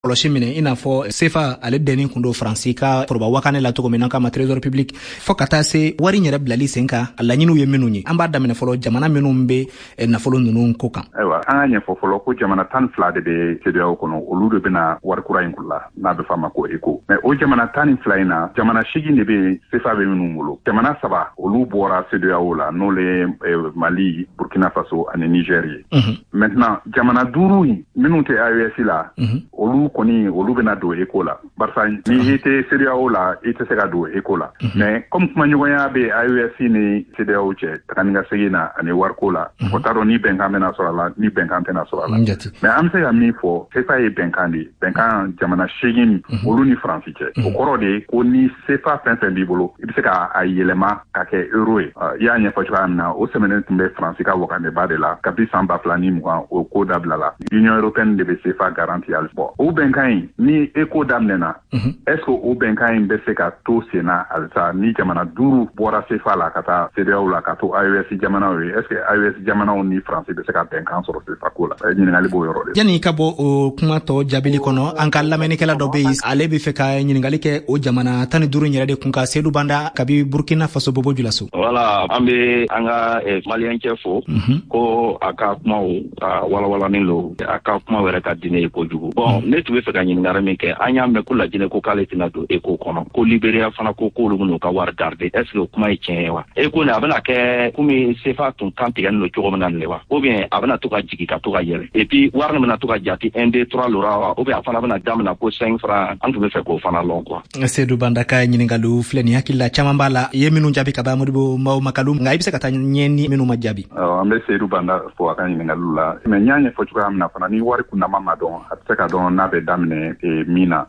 kɔlɔsi minɛ i n'a fɔ CFA ale dɛni kun do Faransi ka foroba wakane la cogo min na kama trésor public fɔ ka taa se wari yɛrɛ bilali sen kan a laɲiniw ye minnu ye an b'a daminɛ fɔlɔ jamana minnu bɛ nafolo ninnu ko kan. Ayiwa an ka ɲɛfɔ fɔlɔ ko jamana 12 de bɛ CEDEAO kɔnɔ olu de bɛna wari kura in kula n'a bɛ f'a ma ko ECO mais o jamana 12 in na jamana 8 de bɛ CFA bɛ minnu bolo jamana 3 olu bɔra CEDEAO la n'o le Mali, Burkina Faso ani Niger ye. Maintenant jamana 5 in minnu tɛ AES la olu kɔni olu bɛna don ECO la barisa ni tɛ CEDEAO la i tɛ se ka don ECO la mais comme kuma ɲɔgɔnya bɛ AES ni CEDEAO cɛ tagani ka segin na ani wariko la o t'a dɔn ni bɛnkan bɛna sɔrɔ a la ni bɛnkan tɛna sɔrɔ a la mais an bɛ se ka min fɔ CFA ye bɛnkan de ye bɛnkan jamana 8 olu ni Faransi cɛ o kɔrɔ de ye ko ni CFA fɛn fɛn b'i bolo i bɛ se ka a yɛlɛma ka kɛ euro ye i y'a ɲɛfɔ cogoya min na o sɛmɛnen tun bɛ Faransi ka waganeba de la kabi san 2020 o ko dabila la Union européenne de bɛ CFA garanti hali bɔ o bɛnkan in ni ECO daminɛna est-ce que o bɛnkan in bɛ se ka to sen na halisa ni jamana 5 bɔra CFA la ka taa CEDEAO la ka to AES jamanaw ye est-ce que AES jamanaw ni Faransi bɛ se ka bɛnkan sɔrɔ CFA ko la ɲininkali b'o yɔrɔ de. Yani ka bɔ o kuma tɔ jaabili kɔnɔ an ka lamɛnnikɛla dɔ bɛ yen ale bɛ fɛ ka ɲininkali kɛ o jamana 15 yɛrɛ de kun ka Seydou Banda kabi Burkina Faso Bobo Julaso. Voilà an bɛ an ka maliyɛncɛ fo ko a ka kumaw walawalanin lo a ka kuma wɛrɛ ka di ne ye kojugu. Bon ne tun bɛ fɛ ka ɲininkali min kɛ an y'a mɛn ko Lajinɛ ko k'ale tɛna don ECO kɔnɔ ko Libéria fana ko k'olu bɛn'u ka wari garder est-ce que o kuma ye tiɲɛ ye wa ECO a bɛna kɛ komi CFA tun kan tigɛlen don cogo min na nin wa ou bien a bɛna to ka jigin ka to ka yɛlɛ et puis wari bɛna to ka jate 1 2 3 lora wa ou bien a fana bɛna daminɛ ko 5 francs an tun bɛ fɛ k'o fana lɔn quoi. Seydou Banda ka ɲininkaliw filɛ nin hakili la caman b'a la i ye minnu jaabi ka ban Modibo Makalu nka i bɛ se ka taa ɲɛ ni minnu ma jaabi. An bɛ Seydou Banda fo a ka ɲininkaliw la mais n y'a ɲɛfɔ cogoya min na fana ni wari kunnama ma dɔn a tɛ se ka dɔn n'a bɛ daminɛ min na.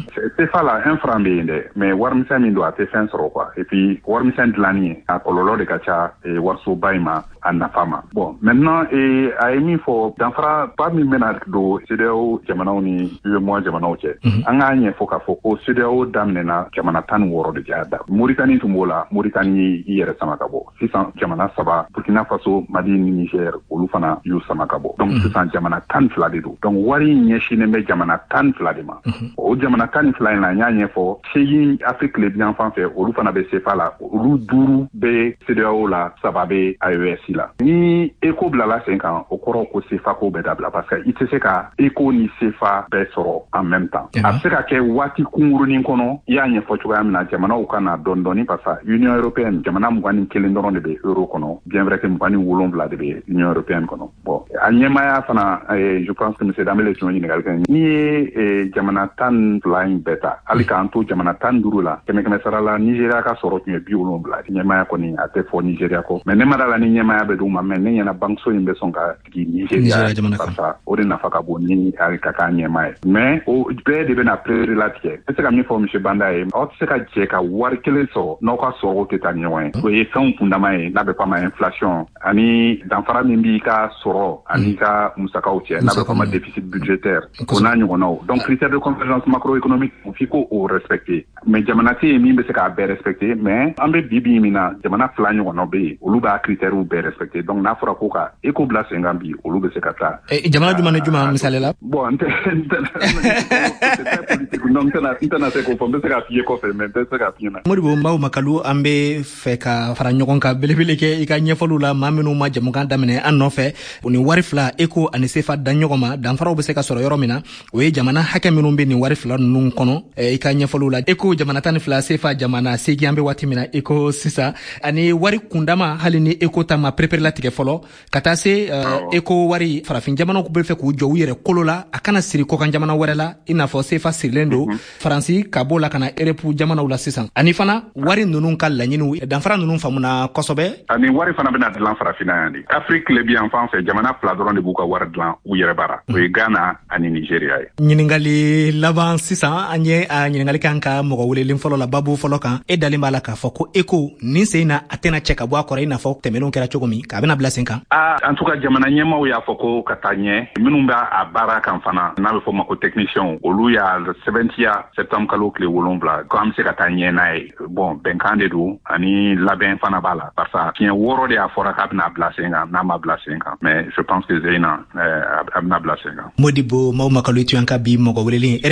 CFA la 1 franc bɛ yen dɛ mais warimisɛn min don a tɛ fɛn sɔrɔ quoi et puis warimisɛn dilanni a kɔlɔlɔ de ka ca warisoba in ma a nafa ma. Bon maintenant a ye min fɔ danfara ba min bɛna don CEDEAO jamanaw ni UEMOA jamanaw cɛ an k'a ɲɛfɔ k'a fɔ ko CEDEAO daminɛna jamana 16 de kɛ da Mauritanie tun b'o la Mauritanie i yɛrɛ sama ka bɔ sisan jamana 3 Burkina Faso Mali ni Niger olu fana y'u sama ka bɔ donc sisan jamana 12 de don donc wari ɲɛsinnen bɛ jamana 12 de ma o jamana 12 in na n y'a ɲɛfɔ 8 Afrique le bien fan fɛ olu fana bɛ CFA la olu 5 bɛ CEDEAO la 3 bɛ AES la ni ECO bilala sen kan o kɔrɔ ko CFA ko bɛ dabila parce que i tɛ se ka ECO ni CFA bɛɛ sɔrɔ en même temps a bɛ se ka kɛ waati kunkurunin kɔnɔ i y'a ɲɛfɔ cogoya min na jamanaw ka na dɔɔni dɔɔni parce que Union européenne jamana 21 dɔrɔn de bɛ euro kɔnɔ bien vrai que 27 de bɛ Union européenne kɔnɔ bon a ɲɛmaya fana je pense que monsieur Dambele tun ye ɲininkali kɛ n'i ye jamana 12 in bɛɛ ta hali k'an to jamana 15 la kɛmɛ sara la Nigeria ka sɔrɔ tun ye 70 ɲɛmaya kɔni a tɛ fɔ Nigeria kɔ mais ne ma da la ni ɲɛmaya bɛ d'u ma mais ne ɲɛna banque in bɛ sɔn ka sigi Nigeria barisa o de nafa ka bon ni a ka k'a ɲɛma ye mais o bɛɛ de bɛna prérélatigɛ latigɛ n bɛ se ka min fɔ monsieur Banda ye aw tɛ se ka jɛ ka wari kelen sɔrɔ n'aw ka sɔrɔw tɛ taa ɲɔgɔn ye o ye fɛnw kundama ye n'a bɛ fɔ a ma inflation ani danfara min b'i ka sɔrɔ ani ka musakaw cɛ n'a bɛ fɔ a ma déficit budgétaire o n'a ɲɔgɔnnaw donc critère de convergence macroéconomique f'i ko o respecter mais jamana tɛ yen min bɛ se k'a bɛɛ respecter mais an bɛ bi min na jamana 2 ɲɔgɔnnaw bɛ yen olu b'a critères bɛɛ respecter donc n'a fɔra ko ka ECO bila sen kan bi olu bɛ se ka taa jamana jumɛn ni jumɛn misali la bon n tɛna se k'o fɔ n bɛ se k'a f'i ye kɔfɛ mais n tɛ se k'a f'i ɲɛna. Modibo Makalu an bɛ fɛ ka fara ɲɔgɔn kan belebele kɛ i ka ɲɛfɔliw la maa minnu ma jamukan daminɛ an nɔfɛ o ni wari 2 ECO ani CFA da ɲɔgɔn ma danfaraw bɛ se ka sɔrɔ yɔrɔ min na o ye jamana hakɛ minnu bɛ nin wari 2 ninnu kɔnɔ i ka ɲɛfɔliw la ECO jamana 12 CFA jamana 8 an bɛ waati min na ECO sisan ani wari kundama hali ni ECO ta ma prépare latigɛ fɔlɔ ka taa se ECO wari farafin jamanaw bɛ fɛ k'u jɔ u yɛrɛ kolo la a kana siri kɔkan jamana wɛrɛ la i n'a fɔ CFA sirilen don Faransi ka bɔ la ka na REP jamanaw la sisan ani fana wari ninnu ka laɲiniw danfara ninnu faamuna kosɛbɛ ani wari fana bɛna dilan farafinna yan de Afrique le bien fan fɛ jamana 2 dɔrɔn de b'u ka wari dilan u yɛrɛ bara o ye Ghana ani Nigeria ye. Ɲininkali laban sisan an ye a ɲininkali kan ka mɔgɔ welelen fɔlɔ la babu fɔlɔ kan e dalen b'a la k'a fɔ ko ECO nin sen na a tɛna cɛ ka bɔ a kɔrɔ i n'a fɔ tɛmɛnenw kɛra cogo min k'a bɛna bila sen kan. En tout cas jamana ɲɛmaw y'a fɔ ko ka taa ɲɛ minnu b'a a baara kan fana n'a bɛ fɔ ma ko technicien olu y'a sɛbɛntiya septembre kalo tile 7 ko an bɛ se ka taa ɲɛ n'a ye bon bɛnkan de don ani labɛn fana b'a la parce que tiɲɛ 6 de y'a fɔra k'a bɛna bila sen kan n'a ma bila sen kan mais je pense que Zeyna a bɛna bila sen kan. Modibo Mahamat Kalo Tuyanka bi mɔgɔ welelen